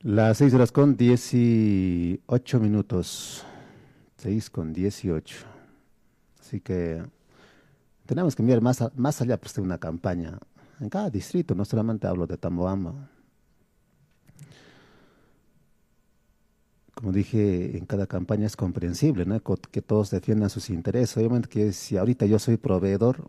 Las 6 horas con 18 minutos. 6 con 18. Así que tenemos que mirar más allá pues, de una campaña. En cada distrito, no solamente hablo de Tamboamba. Como dije, en cada campaña es comprensible, ¿no? Que todos defiendan sus intereses. Obviamente que si ahorita yo soy proveedor,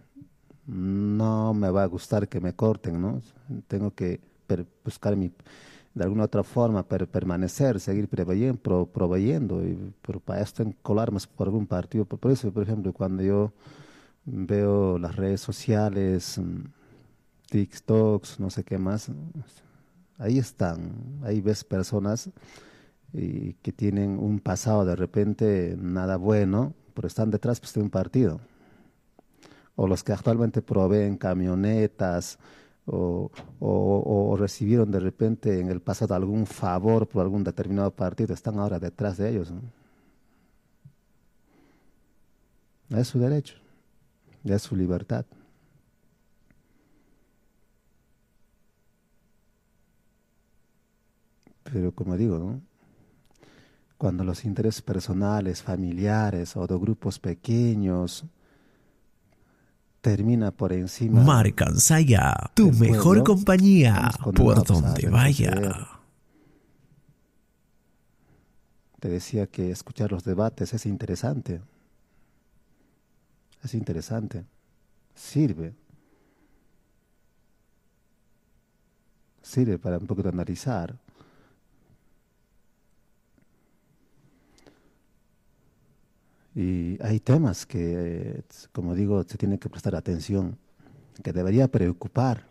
no me va a gustar que me corten, ¿no? Tengo que buscar de alguna otra forma permanecer, seguir proveyendo, pero para esto en colarme por algún partido. Por eso, por ejemplo, cuando yo veo las redes sociales, TikToks, no sé qué más, ahí están, ahí ves personas que tienen un pasado de repente nada bueno, pero están detrás pues, de un partido. O los que actualmente proveen camionetas o recibieron de repente en el pasado algún favor por algún determinado partido, están ahora detrás de ellos, ¿no? Es su derecho, es su libertad. Pero como digo, ¿no? Cuando los intereses personales, familiares o de grupos pequeños termina por encima Marcanza ya, tu del mejor pueblo, compañía, estamos por condenados a donde retroceder. vaya. Te decía que escuchar los debates es interesante, sirve, sirve para un poco de analizar. Y hay temas que, como digo, se tiene que prestar atención, que debería preocupar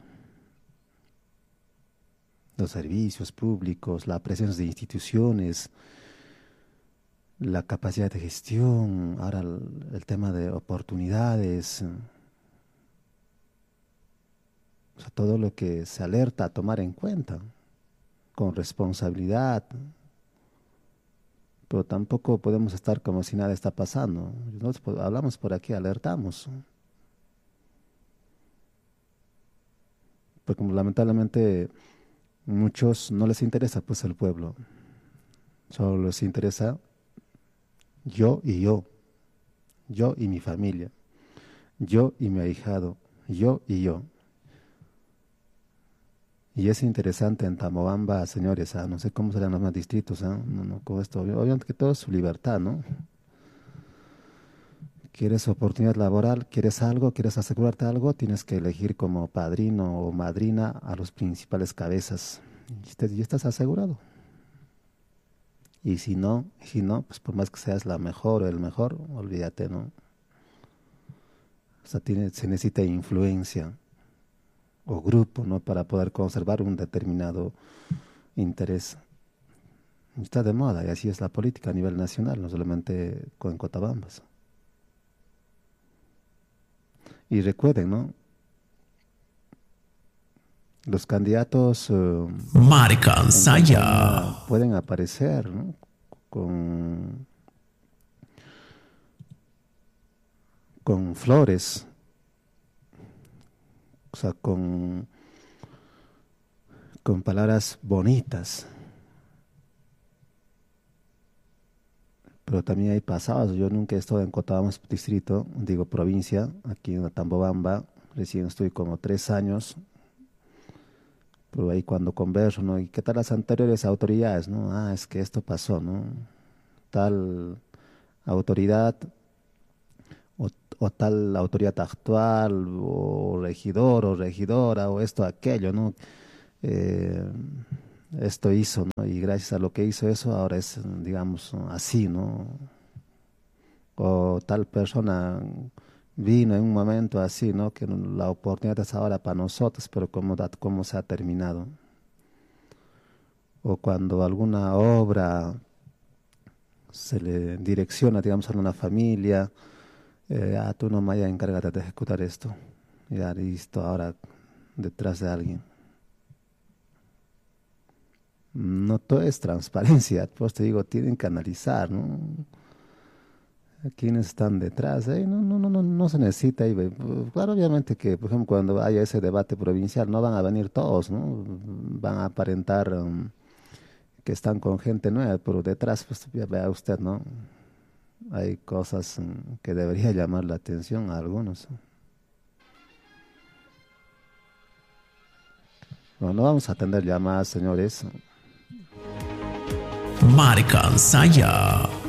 los servicios públicos, la presencia de instituciones, la capacidad de gestión, ahora el tema de oportunidades, o sea, todo lo que se alerta a tomar en cuenta con responsabilidad, pero tampoco podemos estar como si nada está pasando. Nosotros hablamos por aquí, alertamos, porque como lamentablemente muchos no les interesa pues el pueblo, solo les interesa yo y yo y mi familia, yo y mi ahijado, yo y yo. Y es interesante en Tamobamba, señores, no sé cómo serán los más distritos, no, no, con esto, obviamente que todo es su libertad, ¿no? ¿Quieres oportunidad laboral? ¿Quieres algo? ¿Quieres asegurarte algo? Tienes que elegir como padrino o madrina a los principales cabezas. Y estás asegurado. Y si no, pues por más que seas la mejor o el mejor, olvídate, ¿no? O sea, se necesita influencia o grupo, ¿no? Para poder conservar un determinado interés. Está de moda y así es la política a nivel nacional, no solamente con Cotabambas. Y recuerden, ¿no? Los candidatos en Marcanza campaña ya. pueden aparecer, ¿no? Con, con flores, o sea, con palabras bonitas, pero también hay pasados. Yo nunca he estado en Cotabambas distrito, digo provincia, aquí en Tambobamba, recién estoy como 3 años, pero ahí cuando converso, ¿no? ¿Y qué tal las anteriores autoridades, no? Ah, es que esto pasó, ¿no? Tal autoridad o, o tal autoridad actual, o regidor o regidora, o esto, aquello, ¿no? Eh, esto hizo, ¿no? Y gracias a lo que hizo eso, ahora es, digamos, así, ¿no? O tal persona vino en un momento así, ¿no? Que la oportunidad es ahora para nosotros, pero cómo se ha terminado. O cuando alguna obra se le direcciona, digamos, a una familia, tú nomás ya encárgate de ejecutar esto. Ya listo, ahora detrás de alguien. No todo es transparencia, pues te digo, tienen que analizar, ¿no? A quiénes están detrás, no, no, no, no, no se necesita. Claro, obviamente que, por ejemplo, cuando haya ese debate provincial, no van a venir todos, ¿no? Van a aparentar que están con gente nueva, pero detrás, pues ya vea usted, ¿no? Hay cosas que debería llamar la atención a algunos. Bueno, no vamos a atender llamadas, señores. Marcan Saya.